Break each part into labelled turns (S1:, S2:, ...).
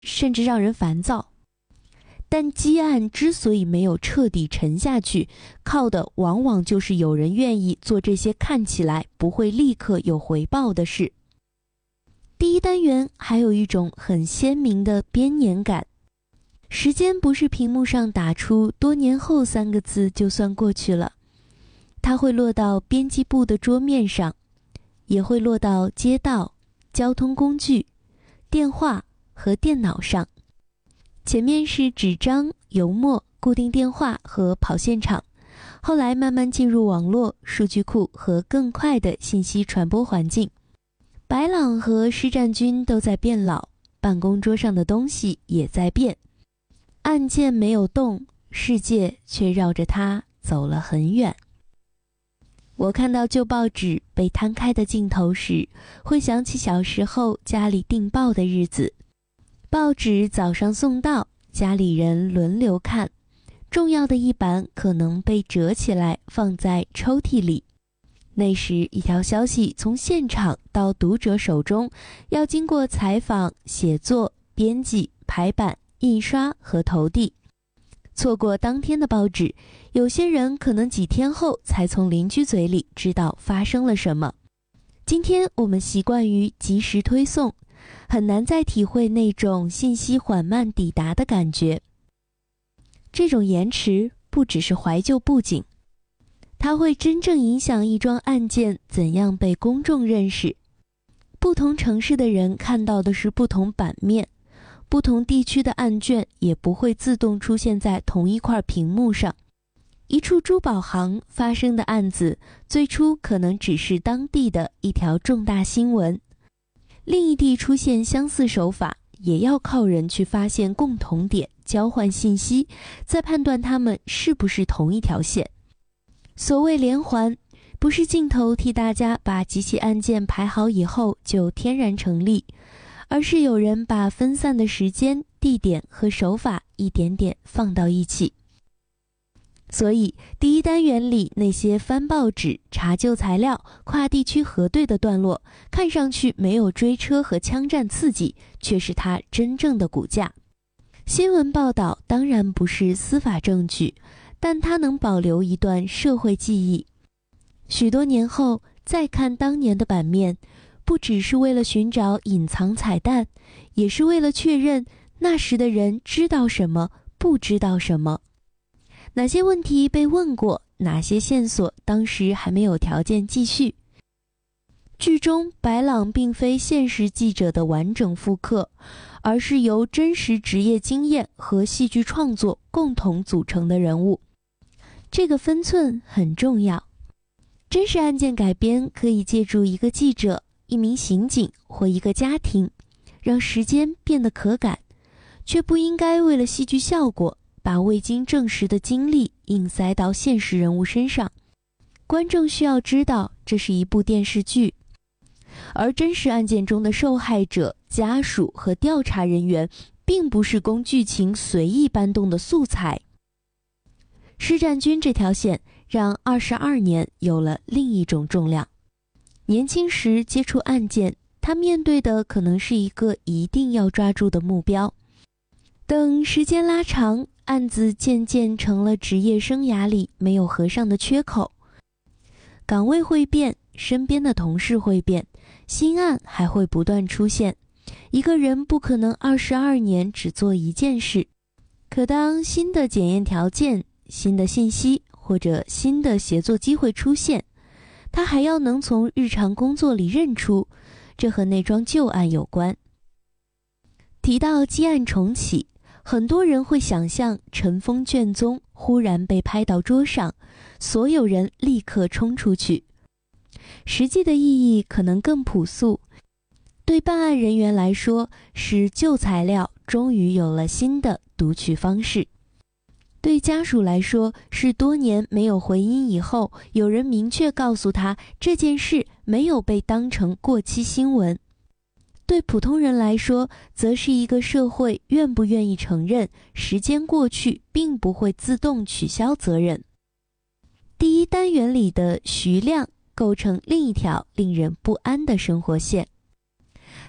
S1: 甚至让人烦躁。但积案之所以没有彻底沉下去，靠的往往就是有人愿意做这些看起来不会立刻有回报的事。第一单元还有一种很鲜明的编年感，时间不是屏幕上打出多年后3个字就算过去了，它会落到编辑部的桌面上，也会落到街道、交通工具、电话和电脑上。前面是纸张、油墨、固定电话和跑现场，后来慢慢进入网络、数据库和更快的信息传播环境。白朗和施战军都在变老，办公桌上的东西也在变。案件没有动，世界却绕着它走了很远。我看到旧报纸被摊开的镜头时，会想起小时候家里订报的日子。报纸早上送到，家里人轮流看，重要的一版可能被折起来放在抽屉里。那时一条消息从现场到读者手中，要经过采访、写作、编辑、排版、印刷和投递。错过当天的报纸，有些人可能几天后才从邻居嘴里知道发生了什么。今天我们习惯于及时推送，很难再体会那种信息缓慢抵达的感觉。这种延迟不只是怀旧布景，它会真正影响一桩案件怎样被公众认识。不同城市的人看到的是不同版面，不同地区的案卷也不会自动出现在同一块屏幕上。一处珠宝行发生的案子，最初可能只是当地的一条重大新闻，另一地出现相似手法，也要靠人去发现共同点，交换信息，再判断它们是不是同一条线。所谓连环，不是镜头替大家把几起案件排好以后就天然成立，而是有人把分散的时间、地点和手法一点点放到一起。所以第一单元里那些翻报纸、查旧材料、跨地区核对的段落，看上去没有追车和枪战刺激，却是它真正的骨架。新闻报道当然不是司法证据，但它能保留一段社会记忆。许多年后再看当年的版面，不只是为了寻找隐藏彩蛋，也是为了确认那时的人知道什么，不知道什么。哪些问题被问过，哪些线索当时还没有条件继续。剧中白朗并非现实记者的完整复刻，而是由真实职业经验和戏剧创作共同组成的人物。这个分寸很重要。真实案件改编可以借助一个记者、一名刑警或一个家庭，让时间变得可感，却不应该为了戏剧效果把未经证实的经历硬塞到现实人物身上。观众需要知道这是一部电视剧，而真实案件中的受害者、家属和调查人员并不是供剧情随意搬动的素材。施战军这条线让22年有了另一种重量。年轻时接触案件，他面对的可能是一个一定要抓住的目标。等时间拉长，案子渐渐成了职业生涯里没有合上的缺口。岗位会变，身边的同事会变，新案还会不断出现。一个人不可能22年只做一件事，可当新的检验条件、新的信息或者新的协作机会出现，他还要能从日常工作里认出，这和那桩旧案有关。提到积案重启，很多人会想象尘封卷宗忽然被拍到桌上，所有人立刻冲出去。实际的意义可能更朴素，对办案人员来说，是旧材料终于有了新的读取方式；对家属来说，是多年没有回音以后，有人明确告诉他这件事没有被当成过期新闻；对普通人来说，则是一个社会愿不愿意承认时间过去并不会自动取消责任。第一单元里的徐亮构成另一条令人不安的生活线。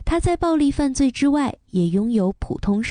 S1: 他在暴力犯罪之外，也拥有普通